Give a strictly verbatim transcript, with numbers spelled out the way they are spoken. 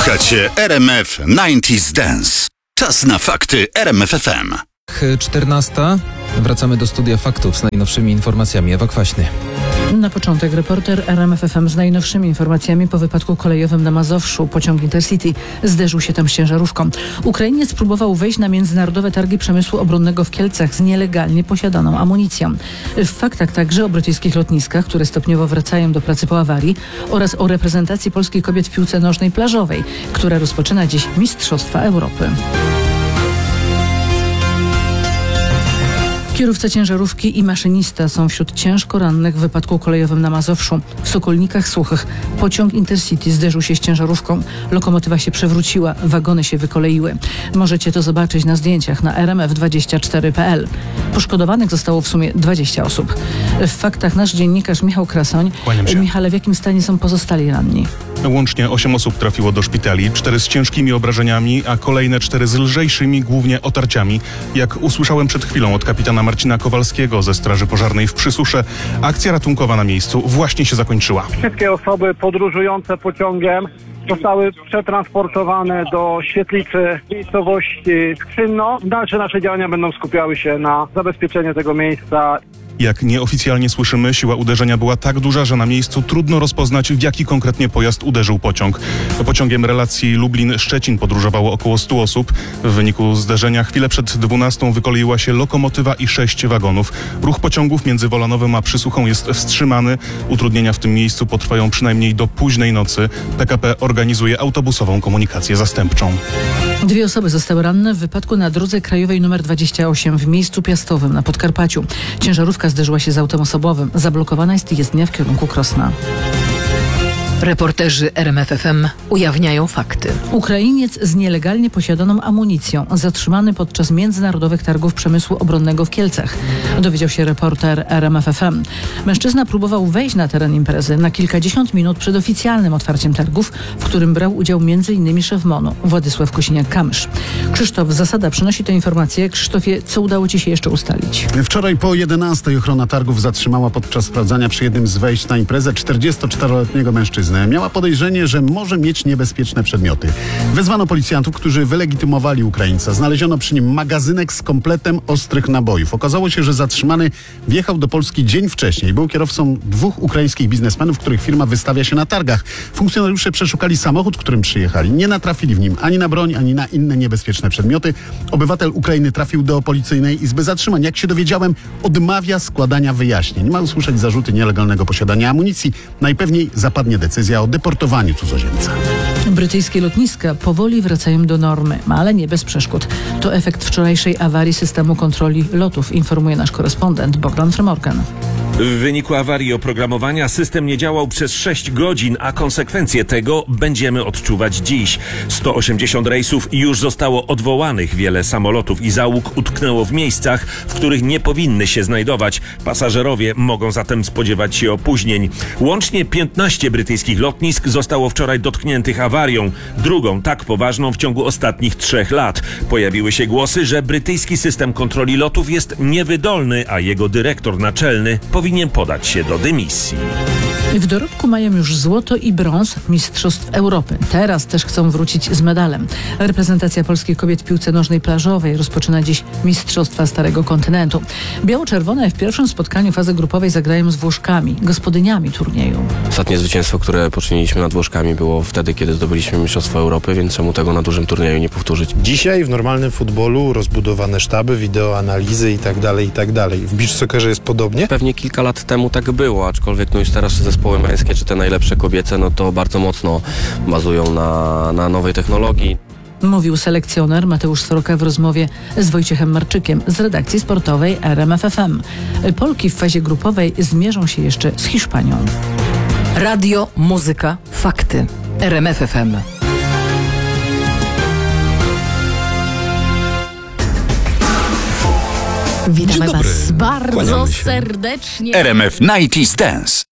Słuchacie R M F dziewięćdziesiąt Dance. Czas na fakty R M F F M. czternasta. Wracamy do studia faktów z najnowszymi informacjami. Ewa Kwaśny. Na początek reporter R M F F M z najnowszymi informacjami po wypadku kolejowym na Mazowszu. Pociąg Intercity zderzył się tam z ciężarówką. Ukrainiec próbował wejść na międzynarodowe targi przemysłu obronnego w Kielcach z nielegalnie posiadaną amunicją. W faktach także o brytyjskich lotniskach, które stopniowo wracają do pracy po awarii, oraz o reprezentacji polskich kobiet w piłce nożnej plażowej, która rozpoczyna dziś Mistrzostwa Europy. Kierowca ciężarówki i maszynista są wśród ciężko rannych w wypadku kolejowym na Mazowszu. W Sokolnikach Suchych pociąg Intercity zderzył się z ciężarówką. Lokomotywa się przewróciła, wagony się wykoleiły. Możecie to zobaczyć na zdjęciach na r m f dwadzieścia cztery kropka p l. Poszkodowanych zostało w sumie dwadzieścia osób. W faktach nasz dziennikarz Michał Krasoń. Michale, w jakim stanie są pozostali ranni? Łącznie osiem osób trafiło do szpitali, cztery z ciężkimi obrażeniami, a kolejne cztery z lżejszymi, głównie otarciami. Jak usłyszałem przed chwilą od kapitana Marcina Kowalskiego ze Straży Pożarnej w Przysusze, akcja ratunkowa na miejscu właśnie się zakończyła. Wszystkie osoby podróżujące pociągiem zostały przetransportowane do świetlicy miejscowości Skrzynno. Dalsze nasze działania będą skupiały się na zabezpieczeniu tego miejsca. Jak nieoficjalnie słyszymy, siła uderzenia była tak duża, że na miejscu trudno rozpoznać, w jaki konkretnie pojazd uderzył pociąg. Pociągiem relacji Lublin-Szczecin podróżowało około stu osób. W wyniku zderzenia chwilę przed dwunastą wykoleiła się lokomotywa i sześć wagonów. Ruch pociągów między Wolanowem a Przysuchą jest wstrzymany. Utrudnienia w tym miejscu potrwają przynajmniej do późnej nocy. P K P organizuje autobusową komunikację zastępczą. Dwie osoby zostały ranne w wypadku na drodze krajowej nr dwadzieścia osiem w miejscu Piastowym na Podkarpaciu. Ciężarówka zderzyła się z autem osobowym. Zablokowana jest jezdnia w kierunku Krosna. Reporterzy R M F F M ujawniają fakty. Ukrainiec z nielegalnie posiadaną amunicją zatrzymany podczas międzynarodowych targów przemysłu obronnego w Kielcach. Dowiedział się reporter R M F F M. Mężczyzna próbował wejść na teren imprezy na kilkadziesiąt minut przed oficjalnym otwarciem targów, w którym brał udział m.in. szef M O N-u Władysław Kosiniak-Kamysz. Krzysztof Zasada przynosi tę informację. Krzysztofie, co udało Ci się jeszcze ustalić? Wczoraj po jedenastej ochrona targów zatrzymała podczas sprawdzania przy jednym z wejść na imprezę czterdziestoczteroletniego mężczyznę. Miała podejrzenie, że może mieć niebezpieczne przedmioty. Wezwano policjantów, którzy wylegitymowali Ukraińca. Znaleziono przy nim magazynek z kompletem ostrych nabojów. Okazało się, że zatrzymany wjechał do Polski dzień wcześniej. Był kierowcą dwóch ukraińskich biznesmenów, których firma wystawia się na targach. Funkcjonariusze przeszukali samochód, którym przyjechali. Nie natrafili w nim ani na broń, ani na inne niebezpieczne przedmioty. Obywatel Ukrainy trafił do policyjnej izby zatrzymań. Jak się dowiedziałem, odmawia składania wyjaśnień. Ma usłyszeć zarzuty nielegalnego posiadania amunicji. Najpewniej zapadnie decyzja o deportowaniu cudzoziemca. Brytyjskie lotniska powoli wracają do normy, ale nie bez przeszkód. To efekt wczorajszej awarii systemu kontroli lotów, informuje nasz korespondent Bogdan Frymorgan. W wyniku awarii oprogramowania system nie działał przez sześć godzin, a konsekwencje tego będziemy odczuwać dziś. sto osiemdziesiąt rejsów już zostało odwołanych. Wiele samolotów i załóg utknęło w miejscach, w których nie powinny się znajdować. Pasażerowie mogą zatem spodziewać się opóźnień. Łącznie piętnaście brytyjskich lotnisk zostało wczoraj dotkniętych awarią. Drugą tak poważną w ciągu ostatnich trzech lat. Pojawiły się głosy, że brytyjski system kontroli lotów jest niewydolny, a jego dyrektor naczelny powinien podać się do dymisji. W dorobku mają już złoto i brąz Mistrzostw Europy. Teraz też chcą wrócić z medalem. Reprezentacja polskich kobiet w piłce nożnej plażowej rozpoczyna dziś Mistrzostwa Starego Kontynentu. Biało-czerwone w pierwszym spotkaniu fazy grupowej zagrają z Włoszkami, gospodyniami turnieju. Ostatnie zwycięstwo, które poczyniliśmy nad Włoszkami, było wtedy, kiedy zdobyliśmy Mistrzostwo Europy, więc czemu tego na dużym turnieju nie powtórzyć? Dzisiaj w normalnym futbolu rozbudowane sztaby, wideoanalizy i tak dalej, i tak dalej. W beach soccerze jest podobnie? Pewnie kilka lat temu tak było, aczkolwiek no już teraz zespoły męskie, czy te najlepsze kobiece, no to bardzo mocno bazują na, na nowej technologii. Mówił selekcjoner Mateusz Sroka w rozmowie z Wojciechem Marczykiem z redakcji sportowej R M F F M. Polki w fazie grupowej zmierzą się jeszcze z Hiszpanią. Radio, muzyka, fakty. R M F F M. Witamy Was bardzo serdecznie. R M F dziewięćdziesiąt Dance.